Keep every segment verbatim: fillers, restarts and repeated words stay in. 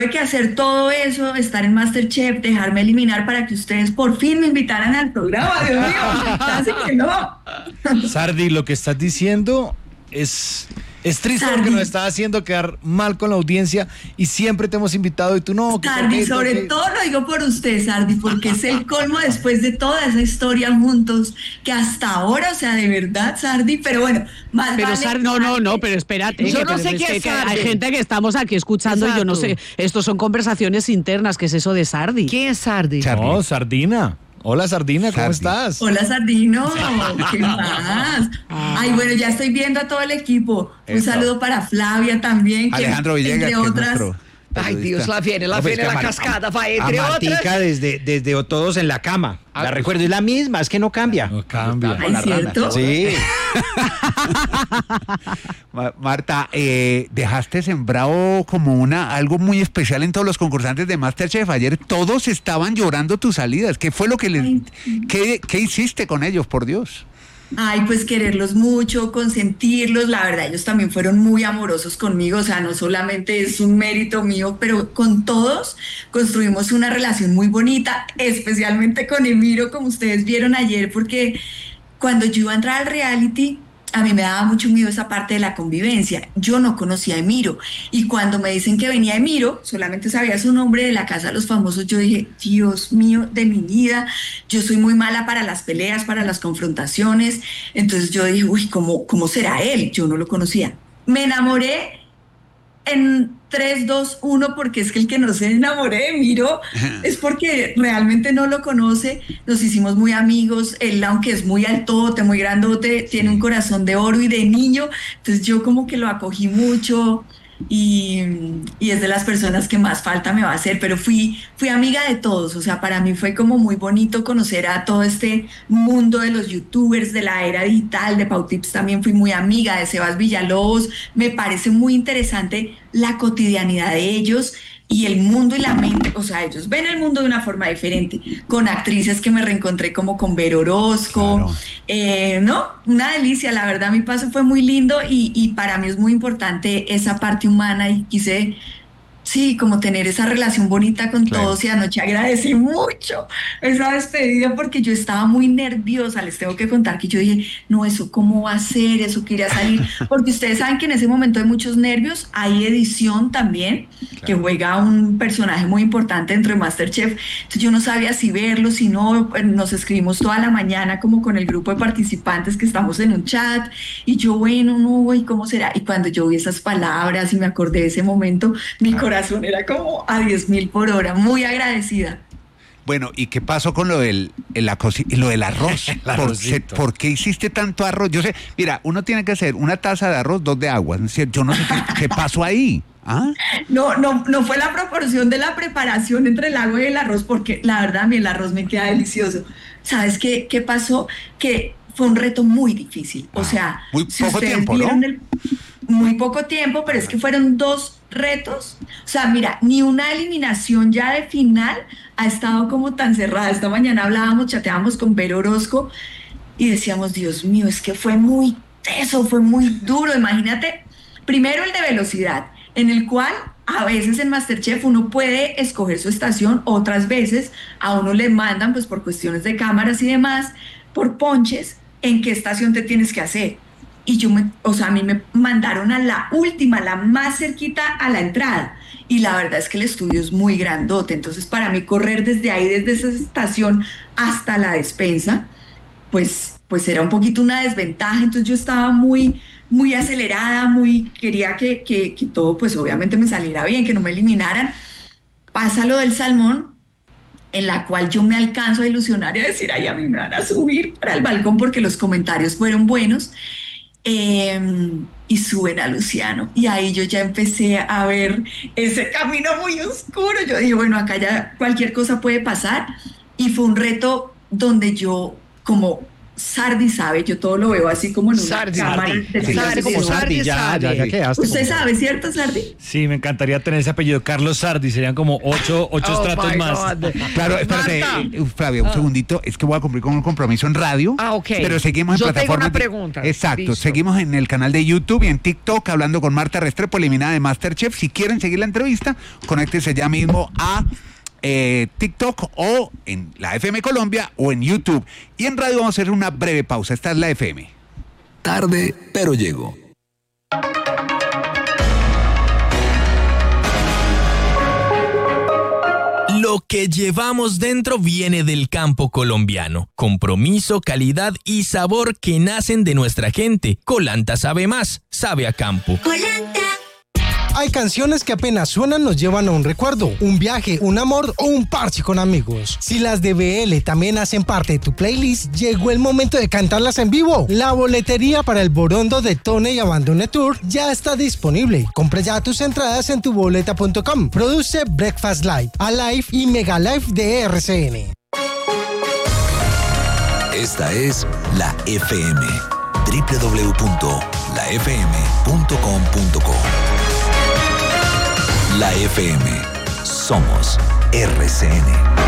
que hacer todo eso, estar en MasterChef, dejarme eliminar para que ustedes por fin me invitaran al programa, Dios mío, casi que no. Sardi, lo que estás diciendo es, es triste Sardi. porque nos está haciendo quedar mal con la audiencia y siempre te hemos invitado y tú no. que Sardi, porque- sobre porque- todo lo digo por usted, Sardi, porque es el colmo después de toda esa historia juntos, que hasta ahora, o sea, de verdad, Sardi, pero bueno, más Pero vale... Sar, no, no, no, pero espérate. Yo que- no pero sé es qué que- es que Sardi. hay gente que estamos aquí escuchando y yo no sé. Exacto. Estos son conversaciones internas. ¿Qué es eso de Sardi? ¿Quién es Sardi? Charlie. No, Sardina. Hola, Sardina, ¿cómo Sardi. estás? Hola, Sardino, ¿qué más? Ay, bueno, ya estoy viendo a todo el equipo. Un Eso. saludo para Flavia también. que, Alejandro Villegas, entre que es otras, nuestro Ay, periodista. Dios, la viene, la No, pues, viene que la a Mar- cascada, va A entre Martica otras. desde, desde Todos en la Cama. Ah, La recuerdo, es la misma, es que no cambia. No cambia. Ay, ¿cierto? Sí. Ma- Marta, eh, dejaste sembrado como una algo muy especial en todos los concursantes de MasterChef. Ayer todos estaban llorando tus salidas. ¿Qué fue lo que les... Ay. ¿Qué, qué hiciste con ellos, por Dios? Ay, pues quererlos mucho, consentirlos, la verdad, ellos también fueron muy amorosos conmigo, o sea, no solamente es un mérito mío, pero con todos construimos una relación muy bonita, especialmente con Emiro, como ustedes vieron ayer, porque cuando yo iba a entrar al reality, a mí me daba mucho miedo esa parte de la convivencia. Yo no conocía a Emiro. Y cuando me dicen que venía Emiro, solamente sabía su nombre de la Casa de los Famosos, yo dije, Dios mío, de mi vida, yo soy muy mala para las peleas, para las confrontaciones. Entonces yo dije, uy, ¿cómo, cómo será él? Yo no lo conocía. Me enamoré en tres, dos, uno, porque es que el que no se enamoré de Miro es porque realmente no lo conoce. Nos hicimos muy amigos. Él, aunque es muy altote, muy grandote, tiene un corazón de oro y de niño. Entonces yo como que lo acogí mucho y, y es de las personas que más falta me va a hacer. Pero fui, fui amiga de todos. O sea, para mí fue como muy bonito conocer a todo este mundo de los youtubers, de la era digital, de Pau Tips también fui muy amiga, de Sebas Villalobos. Me parece muy interesante la cotidianidad de ellos y el mundo y la mente, o sea, ellos ven el mundo de una forma diferente, con actrices que me reencontré como con Vero Orozco, Claro. eh, ¿no? Una delicia, la verdad, mi paso fue muy lindo y, y para mí es muy importante esa parte humana y quise, sí, como tener esa relación bonita con Claro. todos y anoche agradecí mucho esa despedida porque yo estaba muy nerviosa, les tengo que contar que yo dije, no, eso cómo va a ser, eso que iría a salir, porque ustedes saben que en ese momento hay muchos nervios, hay edición también, que juega un personaje muy importante dentro de MasterChef, entonces yo no sabía si verlo, si no, pues, nos escribimos toda la mañana como con el grupo de participantes que estamos en un chat, y yo, bueno, no, ¿y cómo será? Y cuando yo vi esas palabras y me acordé de ese momento, mi corazón era como a diez mil por hora, muy agradecida. Bueno, ¿y qué pasó con lo del, el- la cosi- lo del arroz? El ¿Por, arrocito. se- ¿Por qué hiciste tanto arroz? Yo sé, mira, uno tiene que hacer una taza de arroz, dos de agua. ¿No es cierto? Yo no sé qué, qué pasó ahí. ¿Ah? No, no, no fue la proporción de la preparación entre el agua y el arroz, porque la verdad a mí el arroz me queda delicioso. ¿Sabes qué, qué pasó? Que fue un reto muy difícil. O Ah, sea, muy si poco ustedes tiempo, ¿no? vieron el- muy poco tiempo, pero es que fueron dos retos. O sea, mira, ni una eliminación ya de final ha estado como tan cerrada. Esta mañana hablábamos, chateábamos con Vero Orozco y decíamos, Dios mío, es que fue muy teso, fue muy duro. Imagínate, primero el de velocidad, en el cual a veces en MasterChef uno puede escoger su estación, otras veces a uno le mandan, pues por cuestiones de cámaras y demás, por ponches, en qué estación te tienes que hacer. Y yo me, o sea, a mí me mandaron a la última, la más cerquita a la entrada. Y la verdad es que el estudio es muy grandote. Entonces, para mí correr desde ahí, desde esa estación hasta la despensa, pues, pues era un poquito una desventaja. Entonces yo estaba muy, muy acelerada, muy, quería que, que, que todo, pues obviamente me saliera bien, que no me eliminaran. Pasa lo del salmón, en la cual yo me alcanzo a ilusionar y a decir, ay, a mí me van a subir para el balcón porque los comentarios fueron buenos. Eh, y suben a Luciano y ahí yo ya empecé a ver ese camino muy oscuro. Yo dije, bueno, acá ya cualquier cosa puede pasar y fue un reto donde yo como Sardi sabe, yo todo lo veo así como en una Sardi, cámara. Sardi. de- Sí, Sardi, como Sardi, Sardi ya, ya, sabe. ya quedaste. Usted como- sabe, ¿cierto, Sardi? Sí, me encantaría tener ese apellido, Carlos Sardi, serían como ocho, ocho Oh estratos my más. God. Claro, espérate, Marta. eh, Flavia, un segundito, es que voy a cumplir con un compromiso en radio. Ah, ok. Pero seguimos en Yo tengo plataformas. una de- pregunta. Exacto, Listo. seguimos en el canal de YouTube y en TikTok hablando con Marta Restrepo, eliminada de MasterChef. Si quieren seguir la entrevista, conéctense ya mismo a eh, TikTok o en la F M Colombia o en YouTube. Y en radio vamos a hacer una breve pausa. Esta es la F M. Tarde, pero llego. Lo que llevamos dentro viene del campo colombiano. Compromiso, calidad y sabor que nacen de nuestra gente. Colanta sabe más, sabe a campo. Hay canciones que apenas suenan nos llevan a un recuerdo, un viaje, un amor o un parche con amigos. Si las de B L también hacen parte de tu playlist, llegó el momento de cantarlas en vivo. La boletería para el Borondo de Tone y Abandone Tour ya está disponible. Compra ya tus entradas en tuboleta punto com. Produce Breakfast Live, Alive y Mega Live de R C N. Esta es la F M. doble u doble u doble u punto la f m punto com punto co. La F M. Somos R C N.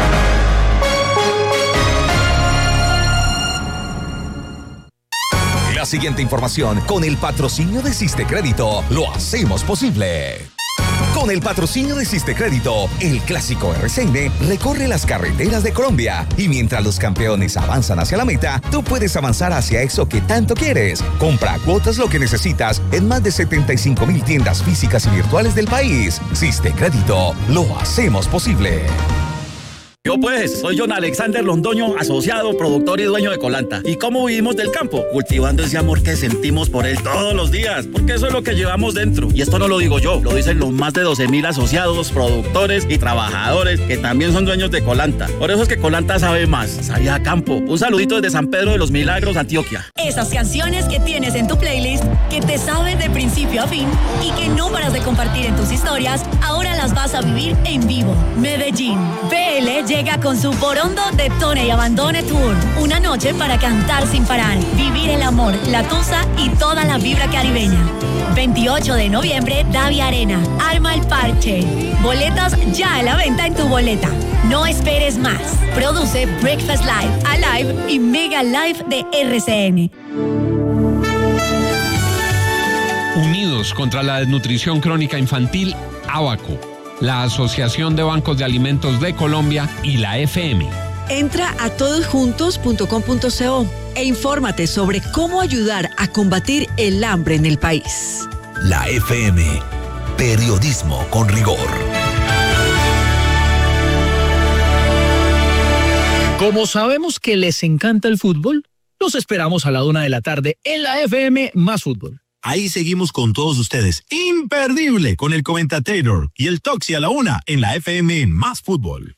La siguiente información con el patrocinio de Siste Crédito lo hacemos posible. Con el patrocinio de Siste Crédito, el clásico R C N recorre las carreteras de Colombia y mientras los campeones avanzan hacia la meta, tú puedes avanzar hacia eso que tanto quieres. Compra cuotas lo que necesitas en más de setenta y cinco mil tiendas físicas y virtuales del país. Siste Crédito, lo hacemos posible. Yo pues, soy John Alexander Londoño, asociado, productor y dueño de Colanta. ¿Y cómo vivimos del campo? Cultivando ese amor que sentimos por él todos los días, porque eso es lo que llevamos dentro. Y esto no lo digo yo, lo dicen los más de doce mil asociados, productores y trabajadores que también son dueños de Colanta. Por eso es que Colanta sabe más, sabe a campo. Un saludito desde San Pedro de los Milagros, Antioquia. Esas canciones que tienes en tu playlist, que te saben de principio a fin y que no paras de compartir en tus historias, ahora las vas a vivir en vivo. Medellín, B L llega con su Borondo de Tone y Abandone Tour. Una noche para cantar sin parar, vivir el amor, la tusa y toda la vibra caribeña. veintiocho de noviembre, Davia Arena. Arma el parche. Boletas ya a la venta en tu boleta. No esperes más. Produce Breakfast Live, Alive y Mega Live de R C N. Unidos contra la desnutrición crónica infantil, ABACO, la Asociación de Bancos de Alimentos de Colombia y la F M. Entra a todosjuntos punto com punto co e infórmate sobre cómo ayudar a combatir el hambre en el país. La F M. Periodismo con rigor. Como sabemos que les encanta el fútbol, los esperamos a la una de la tarde en la F M Más Fútbol. Ahí seguimos con todos ustedes. Imperdible con el Comentator y el Toxi a la una en la F M Más Fútbol.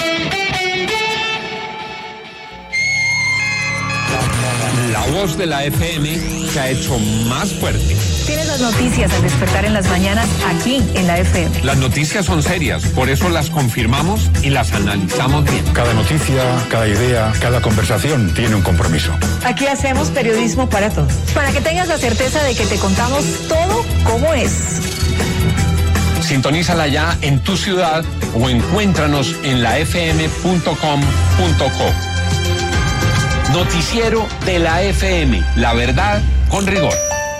La voz de la F M se ha hecho más fuerte. Tienes las noticias al despertar en las mañanas aquí en la F M. Las noticias son serias, por eso las confirmamos y las analizamos bien. Cada noticia, cada idea, cada conversación tiene un compromiso. Aquí hacemos periodismo para todos. Para que tengas la certeza de que te contamos todo como es. Sintonízala ya en tu ciudad o encuéntranos en la f m punto com punto co. Noticiero de la F M, la verdad con rigor.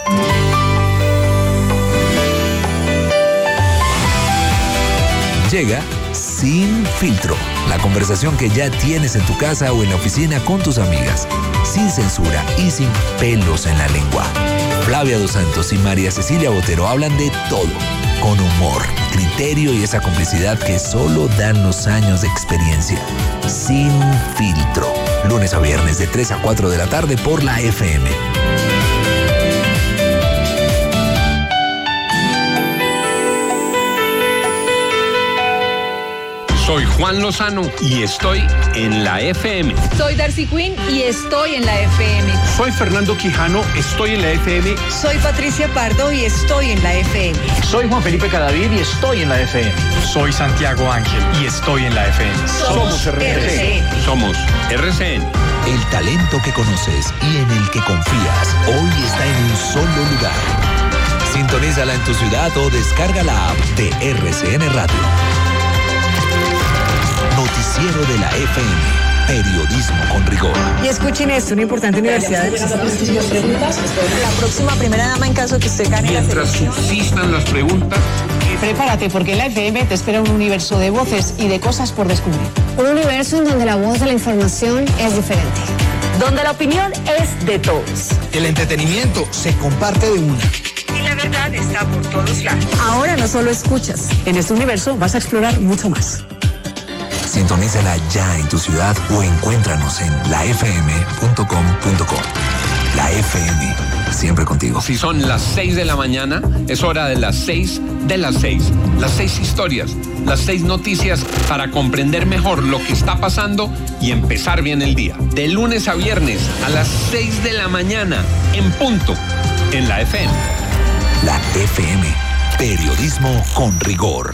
Llega Sin Filtro, la conversación que ya tienes en tu casa o en la oficina con tus amigas, sin censura y sin pelos en la lengua. Flavia Dos Santos y María Cecilia Botero hablan de todo, con humor, criterio y esa complicidad que solo dan los años de experiencia. Sin Filtro, lunes a viernes de tres a cuatro de la tarde por la F M. Soy Juan Lozano y estoy en la F M. Soy Darcy Quinn y estoy en la F M. Soy Fernando Quijano, estoy en la F M. Soy Patricia Pardo y estoy en la F M. Soy Juan Felipe Cadavid y estoy en la F M. Soy Santiago Ángel y estoy en la F M. Somos, Somos R C N. Somos R C N. El talento que conoces y en el que confías hoy está en un solo lugar. Sintonízala en tu ciudad o descarga la app de R C N Radio. Noticiero de la F M. Periodismo con rigor. Y escuchen esto, una importante universidad. La próxima primera dama en caso de que usted gane la selección. Subsistan las preguntas. Prepárate, porque en la F M te espera un universo de voces y de cosas por descubrir. Un universo en donde la voz de la información es diferente. Donde la opinión es de todos. El entretenimiento se comparte de una. Y la verdad está por todos lados. Ahora no solo escuchas, en este universo vas a explorar mucho más. Sintonízala ya en tu ciudad o encuéntranos en la f m punto com punto co. La F M, siempre contigo. Si son las seis de la mañana, es hora de las seis de las seis. Las seis historias, las seis noticias para comprender mejor lo que está pasando y empezar bien el día. De lunes a viernes a las seis de la mañana, en punto, en la F M. La F M, periodismo con rigor.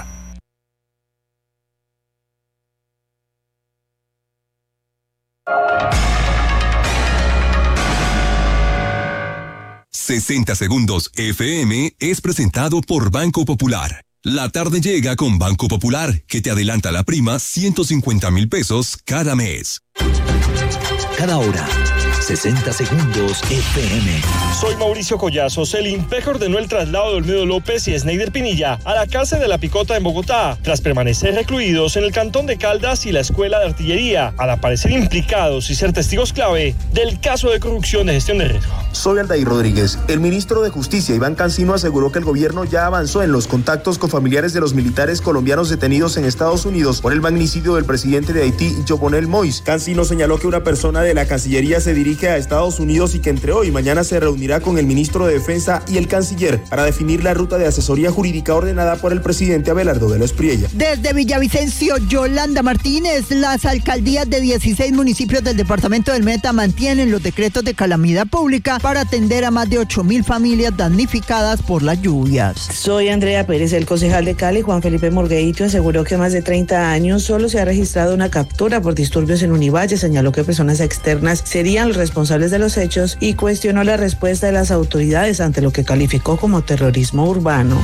sesenta segundos F M es presentado por Banco Popular. La tarde llega con Banco Popular, que te adelanta la prima ciento cincuenta mil pesos cada mes. Cada hora, sesenta segundos F M. Soy Mauricio Collazos. El INPEC ordenó el traslado de Olmedo López y Sneider Pinilla a la cárcel de La Picota en Bogotá, tras permanecer recluidos en el cantón de Caldas y la Escuela de Artillería, al aparecer implicados y ser testigos clave del caso de corrupción de gestión de riesgo. Soy Aldair Rodríguez. El ministro de Justicia, Iván Cancino, aseguró que el gobierno ya avanzó en los contactos con familiares de los militares colombianos detenidos en Estados Unidos por el magnicidio del presidente de Haití, Jovenel Moïse. Cancino señaló que una persona de la Cancillería se dirige a Estados Unidos y que entre hoy y mañana se reunirá con el ministro de Defensa y el canciller para definir la ruta de asesoría jurídica ordenada por el presidente Abelardo de la Espriella. Desde Villavicencio, Yolanda Martínez, las alcaldías de dieciséis municipios del departamento del Meta mantienen los decretos de calamidad pública para atender a más de ocho mil familias damnificadas por las lluvias. Soy Andrea Pérez. El concejal de Cali, Juan Felipe Morgueito, aseguró que más de treinta años solo se ha registrado una captura por disturbios en Univalle. Señaló que personas externas serían los responsables de los hechos y cuestionó la respuesta de las autoridades ante lo que calificó como terrorismo urbano.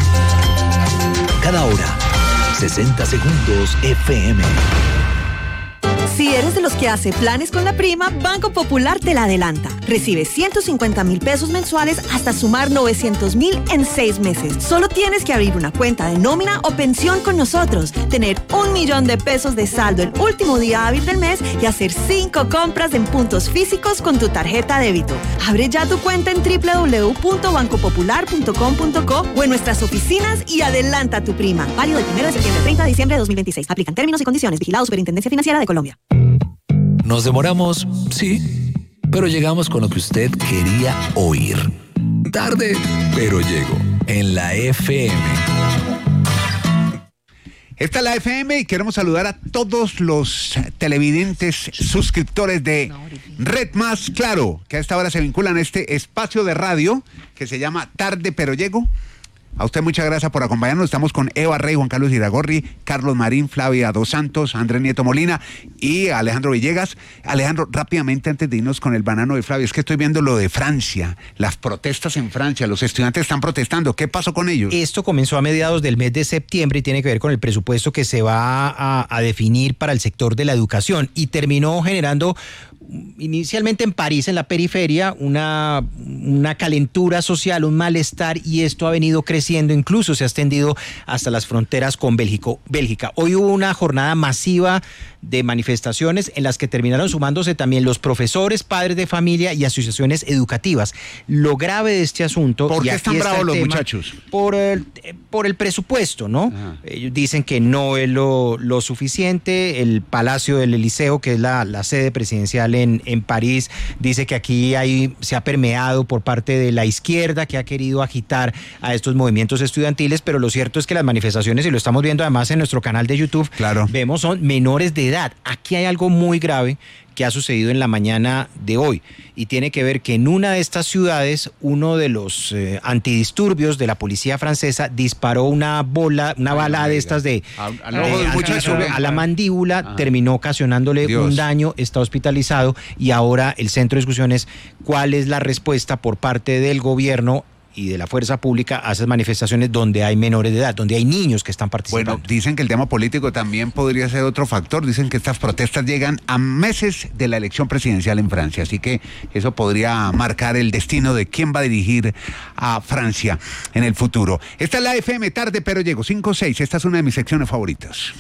Cada hora, sesenta segundos F M. Si eres de los que hace planes con la prima, Banco Popular te la adelanta. Recibe ciento cincuenta mil pesos mensuales hasta sumar novecientos mil en seis meses. Solo tienes que abrir una cuenta de nómina o pensión con nosotros, tener un millón de pesos de saldo el último día hábil del mes y hacer cinco compras en puntos físicos con tu tarjeta débito. Abre ya tu cuenta en doble u doble u doble u punto banco popular punto com punto co o en nuestras oficinas y adelanta tu prima. Válido del primero de septiembre al treinta de diciembre de dos mil veintiséis. Aplican términos y condiciones. Vigilado Superintendencia Financiera de Colombia. Nos demoramos, sí, pero llegamos con lo que usted quería oír. Tarde, pero llego en la F M. Esta es la F M y queremos saludar a todos los televidentes suscriptores de Red Más Claro, que a esta hora se vinculan a este espacio de radio que se llama Tarde, pero llego. A usted muchas gracias por acompañarnos. Estamos con Eva Rey, Juan Carlos Iragorri, Carlos Marín, Flavia Dos Santos, Andrés Nieto Molina y Alejandro Villegas. Alejandro, rápidamente antes de irnos con el banano de Flavia, es que estoy viendo lo de Francia, las protestas en Francia, los estudiantes están protestando. ¿Qué pasó con ellos? Esto comenzó a mediados del mes de septiembre y tiene que ver con el presupuesto que se va a, a definir para el sector de la educación y terminó generando inicialmente en París, en la periferia, una, una calentura social, un malestar, y esto ha venido creciendo, incluso se ha extendido hasta las fronteras con Bélgico, Bélgica. Hoy hubo una jornada masiva de manifestaciones en las que terminaron sumándose también los profesores, padres de familia y asociaciones educativas. Lo grave de este asunto... ¿Por y qué están bravos los muchachos? Por el, por el presupuesto, ¿no? Ajá. Ellos dicen que no es lo, lo suficiente. El Palacio del Eliseo, que es la, la sede presidencial en, en París, dice que aquí hay, se ha permeado por parte de la izquierda, que ha querido agitar a estos movimientos estudiantiles, pero lo cierto es que las manifestaciones, y lo estamos viendo además en nuestro canal de YouTube, claro, vemos son menores de edad. Aquí hay algo muy grave que ha sucedido en la mañana de hoy. Y tiene que ver que en una de estas ciudades, uno de los eh, antidisturbios de la policía francesa disparó una bola, una Ay, bala de estas de, a, de, de a la mandíbula, ah. terminó ocasionándole Dios. un daño, está hospitalizado y ahora el centro de discusión es cuál es la respuesta por parte del gobierno y de la fuerza pública a esas manifestaciones donde hay menores de edad, donde hay niños que están participando. Bueno, dicen que el tema político también podría ser otro factor. Dicen que estas protestas llegan a meses de la elección presidencial en Francia, así que eso podría marcar el destino de quién va a dirigir a Francia en el futuro. Esta es la F M Tarde, pero llego cinco seis. Esta es una de mis secciones favoritas.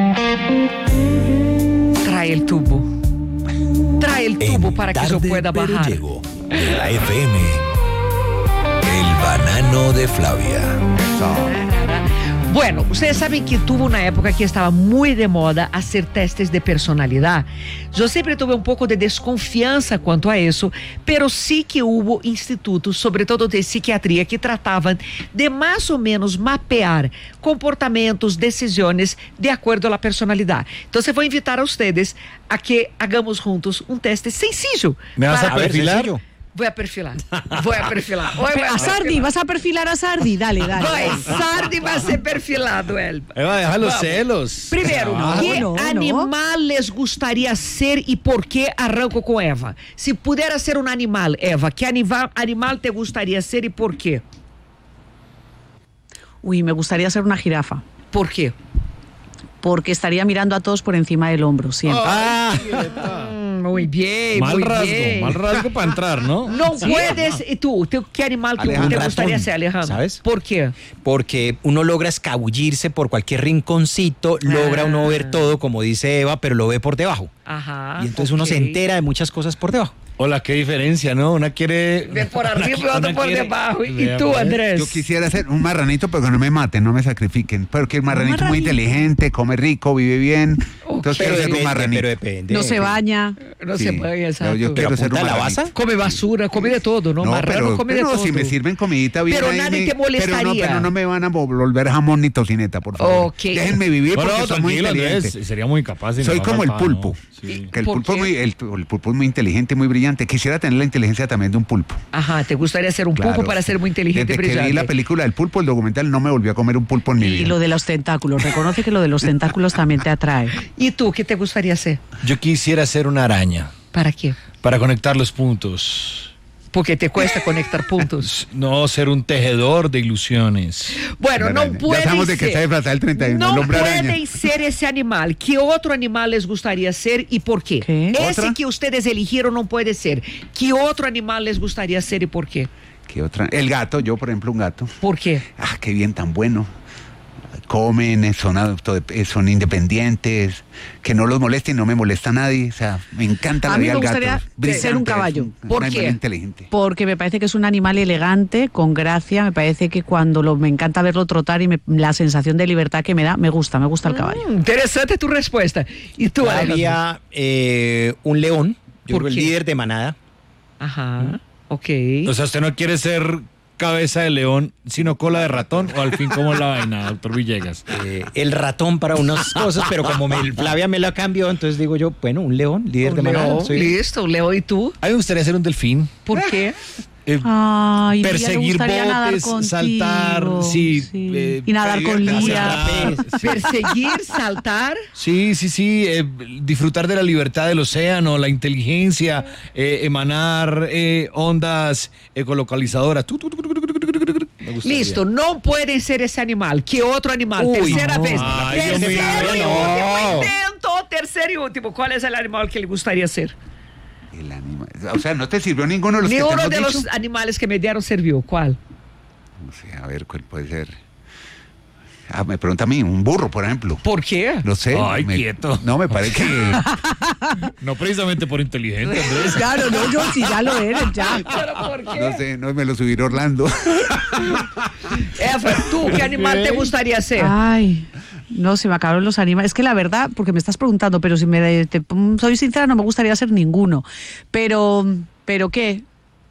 Trae el tubo. Trae el tubo en para que tarde, yo pueda pero bajar. Llego. La F M. El banano de Flavia. Bueno, ustedes saben que tuvo una época que estaba muy de moda hacer testes de personalidad. Yo siempre tuve un poco de desconfianza cuanto a eso, pero sí que hubo institutos, sobre todo de psiquiatría, que trataban de más o menos mapear comportamientos, decisiones de acuerdo a la personalidad. Entonces voy a invitar a ustedes a que hagamos juntos un teste sencillo. ¿Me vas para... a perfilar? Voy a perfilar, voy a perfilar. Voy a, a Sardi, vas a perfilar a Sardi, dale, dale. Voy, Sardi va a ser perfilado, Elba. Eva, deja los celos. Primero, no, ¿qué no, animal no. les gustaría ser y por qué? Arranco con Eva. Si pudiera ser un animal, Eva, ¿qué animal, animal te gustaría ser y por qué? Uy, me gustaría ser una jirafa. ¿Por qué? Porque estaría mirando a todos por encima del hombro, siempre. Ah, muy bien, mal muy rasgo, bien. mal rasgo para entrar, ¿no? No ¿Sí? puedes, ¿y tú? ¿Qué animal que te gustaría ser, Alejandro? ¿Sabes? ¿Por qué? Porque uno logra escabullirse por cualquier rinconcito, ah. logra uno ver todo, como dice Eva, pero lo ve por debajo. Ajá. Y entonces okay. uno se entera de muchas cosas por debajo. Hola, qué diferencia, ¿no? Una quiere... Ve por arriba y otro por quiere... debajo. ¿Y Vea, tú, Andrés? Yo quisiera ser un marranito, pero que no me maten, no me sacrifiquen. Porque el marranito, marranito. muy inteligente, come rico, vive bien. Okay. Entonces quiero ser un marranito. Pero depende. No se baña. No sí. se baña, exacto. Yo, yo quiero ser un marranito. Come basura, come de todo, ¿no? No, Marrano pero, come pero de todo. si me sirven comidita bien. Pero nadie me, te molestaría. Pero no, pero no me van a volver jamón ni tocineta, por favor. Okay. Déjenme vivir bueno, porque no, soy muy inteligente. Andrés, sería muy capaz. Soy como el pulpo. Sí. Que el, pulpo muy, el, el pulpo es muy inteligente, muy brillante. Quisiera tener la inteligencia también de un pulpo. Ajá, ¿te gustaría ser un claro. pulpo para ser muy inteligente y brillante? Desde que vi la película del pulpo, el documental, no me volví a comer un pulpo en mi vida. Y lo de los tentáculos, reconoce que lo de los tentáculos también te atrae. ¿Y tú, qué te gustaría ser? Yo quisiera ser una araña. ¿Para qué? Para conectar los puntos. Porque te cuesta conectar puntos. No, ser un tejedor de ilusiones. Bueno, no puede ser. De que está disfrazado el treinta y uno, no el pueden ser ese animal. ¿Qué otro animal les gustaría ser y por qué? ¿Qué? Ese ¿Otra? que ustedes eligieron no puede ser. ¿Qué otro animal les gustaría ser y por qué? ¿Qué otra? El gato, yo por ejemplo un gato. ¿Por qué? Ah, qué bien, tan bueno. Comen, son, son independientes, que no los molesten, no me molesta a nadie, o sea, me encanta la vida del gato. A mí me gustaría ser un caballo. Un, ¿Por un qué? Inteligente. Porque me parece que es un animal elegante, con gracia, me parece que cuando lo, me encanta verlo trotar y me, la sensación de libertad que me da, me gusta, me gusta el caballo. Mm, interesante tu respuesta. ¿Y tú, Había eh, un león, yo creo el líder de manada. Ajá, ¿Mm? ok. O sea, usted no quiere ser cabeza de león, sino cola de ratón, o al fin cómo es la vaina, doctor Villegas. Eh, el ratón para unas cosas, pero como me, Flavia me la cambió, entonces digo yo, bueno, un león, líder un de manada. León, soy... Listo, Leo, ¿y tú? A mí me gustaría ser un delfín. ¿Por qué? Eh, Ay, perseguir botes, contigo, saltar, sí, sí. Eh, y nadar con Lía. Perseguir, saltar. Sí, sí, sí, eh, disfrutar de la libertad del océano, la inteligencia, eh, emanar eh, ondas ecolocalizadoras. Listo, no puede ser ese animal. ¿Qué otro animal? Uy, Tercera no. vez. Ay, tercero Dios y mío, último no. intento. Tercero y último. ¿Cuál es el animal que le gustaría ser? El animal. O sea, ¿no te sirvió ninguno de los Ni que uno te hemos de dicho? los animales que me dieron sirvió. ¿Cuál? No sé, a ver, ¿cuál puede ser? Ah, me pregunta a mí, un burro, por ejemplo. ¿Por qué? No sé. Ay, me, quieto. No, me parece que... No precisamente por inteligente, Andrés. Claro, no, yo sí ya lo eres, ya. ¿Pero por qué? No sé, no me lo subirá Orlando. Eva, ¿tú qué animal te gustaría ser? Ay, no, se me acabaron los animales. Es que la verdad, porque me estás preguntando, pero si me te, soy sincera, no me gustaría ser ninguno. Pero, ¿pero qué?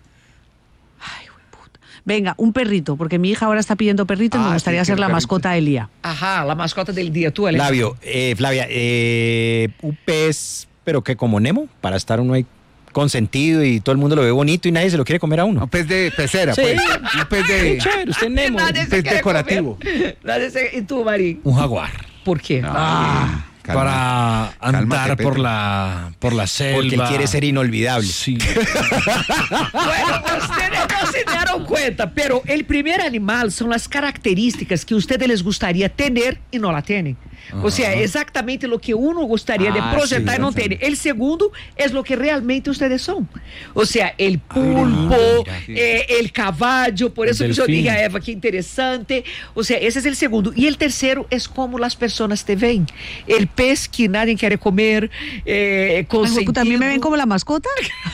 Venga, un perrito, porque mi hija ahora está pidiendo perrito y ah, me gustaría sí, ser la perrito. mascota de Lía. Ajá, la mascota del día. Tú, Alejandro. Flavio, eh, Flavia, eh, un pez pero que como Nemo, para estar uno ahí consentido y todo el mundo lo ve bonito y nadie se lo quiere comer a uno. Un pez de pecera, sí. pues. Un pez de... Sí, chévere, usted Nemo. Nadie Un se pez quiere decorativo. comer. Nadie se- ¿Y tú, Marín? Un jaguar. ¿Por qué? No, Ah, calma. Para andar Cálmate, por Petro. la, por la selva. Porque él quiere ser inolvidable. Sí. Bueno, ustedes no se dieron cuenta, pero el primer animal son las características que ustedes les gustaría tener y no la tienen. O sea, exactamente lo que uno gustaría de Ah, proyectar sí, y no sí. tiene. El segundo es lo que realmente ustedes son. O sea, el pulpo, mira, sí. eh, el caballo, por El eso que yo delfín. dije a Eva, qué interesante. O sea, ese es el segundo. Y el tercero es cómo las personas te ven. El pez que nadie quiere comer, eh, Ay, puta, ¿a mí me ven consentido. como la mascota?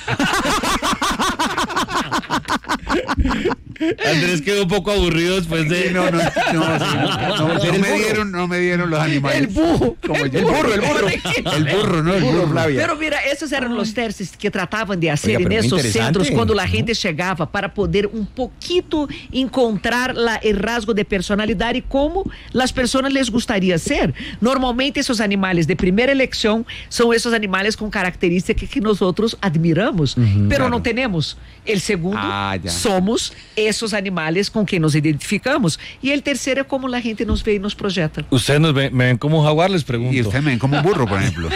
Andrés quedó un poco aburrido después de... No, no, no, sí, no, no, no me dieron, no me dieron los animales. El burro. Como el yo. burro, el burro. El burro, no, el burro, Flavia. Pero mira, esos eran los testes que trataban de hacer Oiga, en pero muy esos interesante. centros cuando la gente llegaba para poder un poquito encontrar la, el rasgo de personalidad y cómo las personas les gustaría ser. Normalmente esos animales de primera elección son esos animales con características que nosotros admiramos, pero no tenemos. El segundo Ah, ya. somos esos animales con que nos identificamos. Y el tercero es cómo la gente nos ve y nos proyecta. Ustedes nos ven- me ven como un jaguar, les pregunto. Y ustedes me ven como un burro, por ejemplo.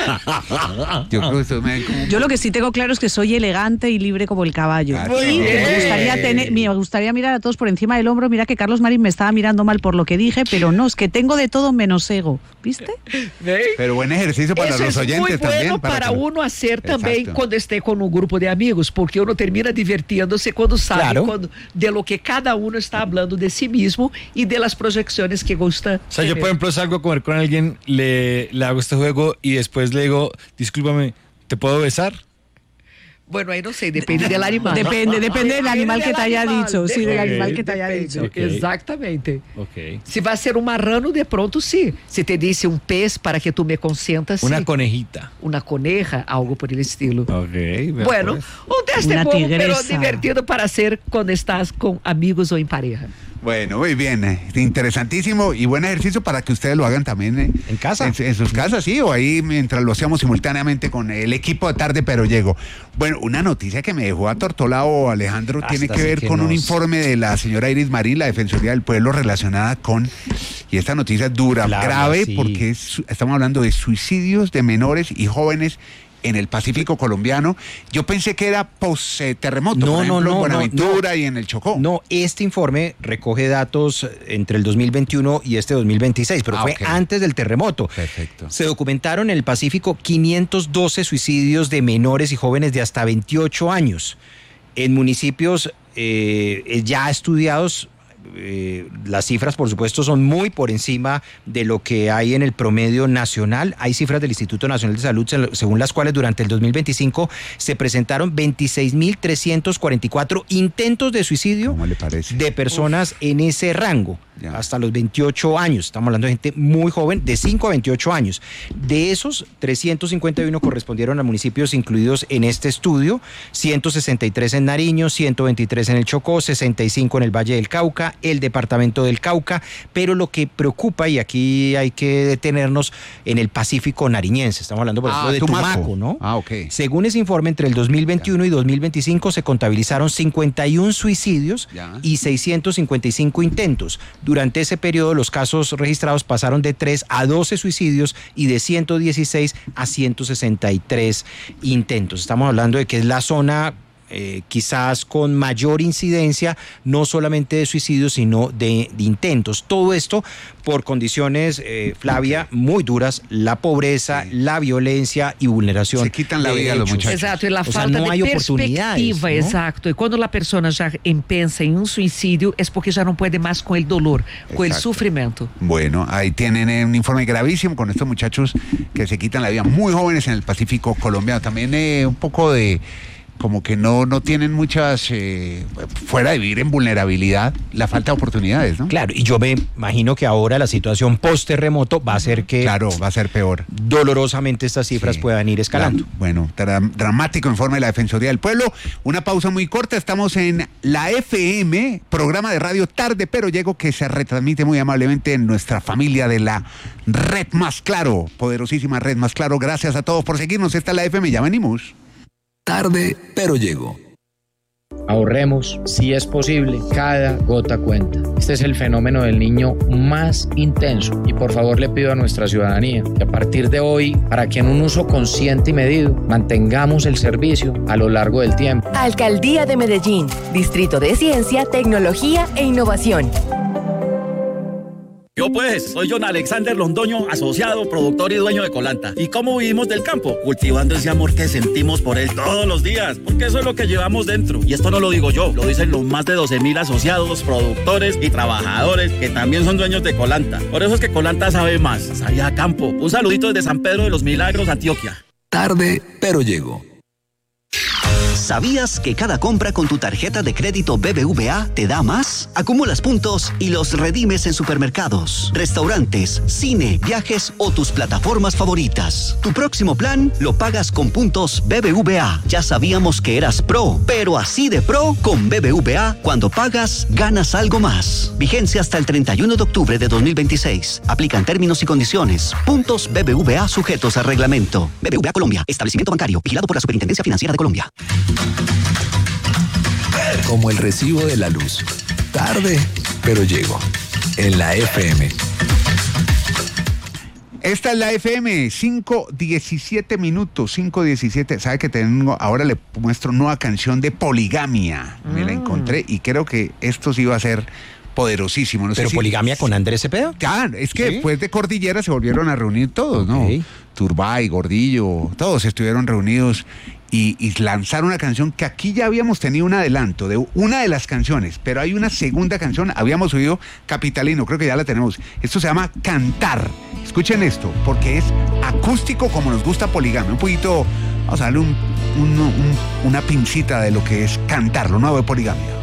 Yo creo que ustedes me ven como un Yo lo que sí tengo claro es que soy elegante y libre como el caballo. Ah, Muy Y bien. Me gustaría, tener, me gustaría mirar a todos por encima del hombro. Mira que Carlos Marín me estaba mirando mal por lo que dije, pero no, es que tengo de todo menos ego. ¿Viste? ¿Ve? Pero buen ejercicio para Eso los es oyentes muy bueno también. para, que- uno hacer también Exacto. cuando esté con un grupo de amigos, porque uno termina divirtiéndose cuando sabe Claro. cuando- de lo que cada uno está hablando de sí mismo y de las proyecciones que gusta. O sea, yo tener. por ejemplo salgo a comer con alguien, le, le hago este juego y después le digo, discúlpame, ¿te puedo besar? Bueno, ahí no sé, depende del animal. Depende, depende del animal que del te haya animal, dicho. Sí, del Ok, animal que te haya depende. dicho. Ok. Exactamente. Ok. Si va a ser un marrano, de pronto sí. Si te dice un pez para que tú me consientas, Una sí. conejita. Una coneja, algo por el estilo. Ok. vea Bueno, pues. un teste Una bobo, pero tigresa. divertido para hacer cuando estás con amigos o en pareja. Bueno, muy bien, eh, interesantísimo y buen ejercicio para que ustedes lo hagan también eh, ¿En casa? En, en sus casas, sí, o ahí mientras lo hacíamos simultáneamente con el equipo de Tarde Pero Llego. Bueno, una noticia que me dejó atortolado, Alejandro, Hasta tiene que sí ver que con un nos- informe de la señora Iris Marín, la Defensoría del Pueblo, relacionada con, y esta noticia es dura, Claro, grave, sí. porque es- estamos hablando de suicidios de menores y jóvenes en el Pacífico colombiano. Yo pensé que era post-terremoto, No, por no, ejemplo, en no, no, Buenaventura y en el Chocó. No, este informe recoge datos entre el dos mil veintiuno y este dos mil veintiséis, pero Ah, fue ok. antes del terremoto. Perfecto. Se documentaron en el Pacífico quinientos doce suicidios de menores y jóvenes de hasta veintiocho años. En municipios eh, ya estudiados, eh, las cifras, por supuesto, son muy por encima de lo que hay en el promedio nacional. Hay cifras del Instituto Nacional de Salud, se- según las cuales durante el dos mil veinticinco se presentaron veintiséis mil trescientos cuarenta y cuatro intentos de suicidio ¿Cómo le parece? de personas en ese rango, Ya. hasta los veintiocho años. Estamos hablando de gente muy joven, de cinco a veintiocho años. De esos, trescientos cincuenta y uno correspondieron a municipios incluidos en este estudio, ciento sesenta y tres en Nariño, ciento veintitrés en el Chocó, sesenta y cinco en el Valle del Cauca, el departamento del Cauca, pero lo que preocupa, y aquí hay que detenernos, en el Pacífico nariñense. Estamos hablando, por ejemplo, Ah, de Tumaco. Tumaco, ¿no? Ah, ok. Según ese informe, entre el dos mil veintiuno y dos mil veinticinco se contabilizaron cincuenta y uno suicidios Ya. y seiscientos cincuenta y cinco intentos. Durante ese periodo, los casos registrados pasaron de tres a doce suicidios y de ciento dieciséis a ciento sesenta y tres intentos. Estamos hablando de que es la zona eh, quizás con mayor incidencia, no solamente de suicidios, sino de, de intentos. Todo esto por condiciones, eh, Flavia, muy duras, la pobreza, Sí. la violencia y vulneración. Se quitan la de vida a los derechos. muchachos. Exacto, y la O sea, falta no de hay oportunidades, perspectiva, ¿no? exacto. Y cuando la persona ya em- pensa en un suicidio es porque ya no puede más con el dolor, con el Exacto. sufrimiento. Bueno, ahí tienen eh, un informe gravísimo con estos muchachos que se quitan la vida muy jóvenes en el Pacífico colombiano. También eh, un poco de, como que no, no tienen muchas, eh, fuera de vivir en vulnerabilidad, la falta de oportunidades, ¿no? Claro, y yo me imagino que ahora la situación post-terremoto va a hacer que... Claro, va a ser peor. Dolorosamente estas cifras sí. puedan ir escalando. Dram- bueno, dra- dramático informe de la Defensoría del Pueblo. Una pausa muy corta, estamos en la F M, programa de radio Tarde Pero Llego, que se retransmite muy amablemente en nuestra familia de la Red Más Claro, poderosísima Red Más Claro. Gracias a todos por seguirnos, esta es la F M, ya venimos. Tarde, pero llego. Ahorremos, si es posible, cada gota cuenta. Este es el fenómeno del niño más intenso y por favor le pido a nuestra ciudadanía que a partir de hoy, para que en un uso consciente y medido, mantengamos el servicio a lo largo del tiempo. Alcaldía de Medellín, Distrito de Ciencia, Tecnología e Innovación. Yo pues, soy John Alexander Londoño, asociado, productor y dueño de Colanta. ¿Y cómo vivimos del campo? Cultivando ese amor que sentimos por él todos los días, porque eso es lo que llevamos dentro. Y esto no lo digo yo, lo dicen los más de doce mil asociados, productores y trabajadores que también son dueños de Colanta. Por eso es que Colanta sabe más, sabe a campo. Un saludito desde San Pedro de los Milagros, Antioquia. Tarde, pero llego. ¿Sabías que cada compra con tu tarjeta de crédito B B V A te da más? Acumulas puntos y los redimes en supermercados, restaurantes, cine, viajes o tus plataformas favoritas. Tu próximo plan lo pagas con puntos B B V A. Ya sabíamos que eras pro, pero así de pro con B B V A, cuando pagas, ganas algo más. Vigencia hasta el treinta y uno de octubre de dos mil veintiséis. Aplican términos y condiciones. Puntos B B V A sujetos a reglamento. B B V A Colombia, establecimiento bancario, vigilado por la Superintendencia Financiera de Colombia. Como el recibo de la luz. Tarde, pero llego. En la F M. Esta es la F M, cinco diecisiete minutos, cinco diecisiete. ¿Sabe que tengo? Ahora le muestro nueva canción de Poligamia. Me la encontré y creo que esto sí va a ser poderosísimo. No ¿Pero sé si, Poligamia con Andrés Cepeda? Ya, es que ¿Sí? después de Cordillera se volvieron a reunir todos, Okay. ¿no? Turbay, Gordillo, todos estuvieron reunidos y, y lanzaron una canción que aquí ya habíamos tenido un adelanto de una de las canciones, pero hay una segunda canción, habíamos oído Capitalino, creo que ya la tenemos. Esto se llama Cantar. Escuchen esto, porque es acústico como nos gusta Poligamia. Un poquito, vamos a darle un, un, un, una pincita de lo que es cantar, lo nuevo de Poligamia.